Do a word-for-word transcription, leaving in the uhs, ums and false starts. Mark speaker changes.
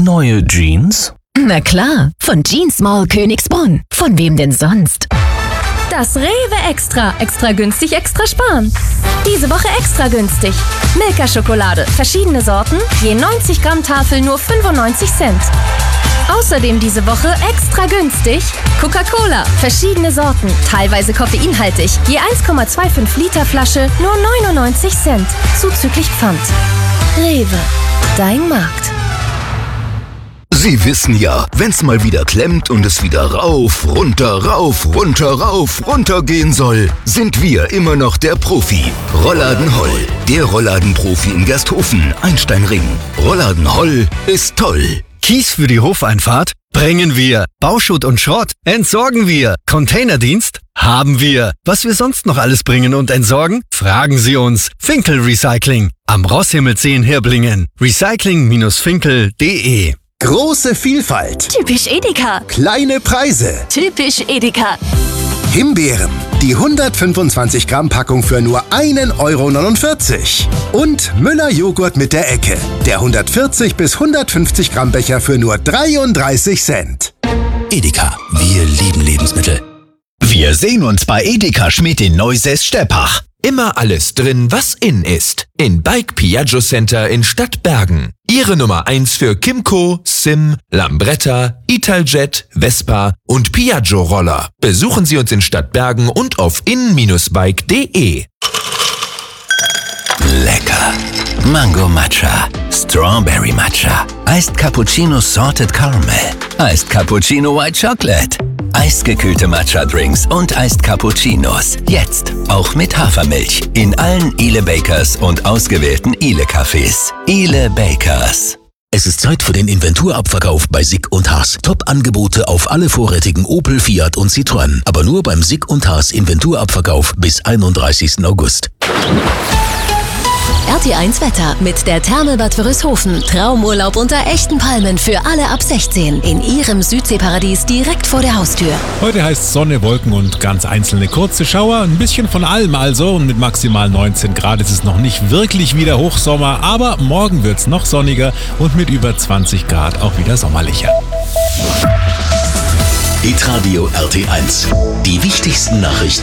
Speaker 1: Neue Jeans?
Speaker 2: Na klar, von Jeans Mall Königsbrunn. Von wem denn sonst?
Speaker 3: Das Rewe Extra. Extra günstig, extra sparen. Diese Woche extra günstig. Milka Schokolade. Verschiedene Sorten. Je neunzig Gramm Tafel nur fünfundneunzig Cent. Außerdem diese Woche extra günstig Coca-Cola. Verschiedene Sorten. Teilweise koffeinhaltig. Je eins Komma fünfundzwanzig Liter Flasche nur neunundneunzig Cent. Zuzüglich Pfand. Rewe. Dein Markt.
Speaker 4: Sie wissen ja, wenn's mal wieder klemmt und es wieder rauf, runter, rauf, runter, rauf, runter gehen soll, sind wir immer noch der Profi. Rollladen Holl, der Rollladenprofi in Gersthofen, Einsteinring. Rollladen Holl ist toll.
Speaker 5: Kies für die Hofeinfahrt? Bringen wir. Bauschutt und Schrott? Entsorgen wir. Containerdienst? Haben wir. Was wir sonst noch alles bringen und entsorgen? Fragen Sie uns. Finkel Recycling. Am Rosshimmelsee in Hirblingen. recycling Bindestrich finkel Punkt de.
Speaker 6: Große Vielfalt.
Speaker 3: Typisch Edeka.
Speaker 6: Kleine Preise.
Speaker 3: Typisch Edeka.
Speaker 6: Himbeeren. Die hundertfünfundzwanzig Gramm Packung für nur ein Euro neunundvierzig. Und Müller Joghurt mit der Ecke. Der hundertvierzig bis hundertfünfzig Gramm Becher für nur dreiunddreißig Cent.
Speaker 7: Edeka. Wir lieben Lebensmittel. Wir sehen uns bei Edeka Schmidt in Neusäß-Steppach.
Speaker 8: Immer alles drin, was in ist. In Bike Piaggio Center in Stadtbergen. Ihre Nummer eins für Kimco, Sim, Lambretta, Italjet, Vespa und Piaggio Roller. Besuchen Sie uns in Stadtbergen und auf in Bindestrich bike Punkt de.
Speaker 7: Lecker. Mango Matcha, Strawberry Matcha, Iced Cappuccino Salted Caramel, Iced Cappuccino White Chocolate, eisgekühlte Matcha-Drinks und Iced Cappuccinos. Jetzt auch mit Hafermilch in allen Ile Bakers und ausgewählten Ile Cafés. Ile Bakers.
Speaker 9: Es ist Zeit für den Inventurabverkauf bei Sick und Haas. Top-Angebote auf alle vorrätigen Opel, Fiat und Citroën. Aber nur beim Sick und Haas Inventurabverkauf bis einunddreißigsten August.
Speaker 2: R T eins Wetter mit der Thermelbad Wörishofen. Traumurlaub unter echten Palmen für alle ab sechzehn. In Ihrem Südseeparadies direkt vor der Haustür.
Speaker 10: Heute heißt Sonne, Wolken und ganz einzelne kurze Schauer. Ein bisschen von allem also. Und mit maximal neunzehn Grad ist es noch nicht wirklich wieder Hochsommer. Aber morgen wird's noch sonniger und mit über zwanzig Grad auch wieder sommerlicher.
Speaker 9: Hitradio R T eins. Die wichtigsten Nachrichten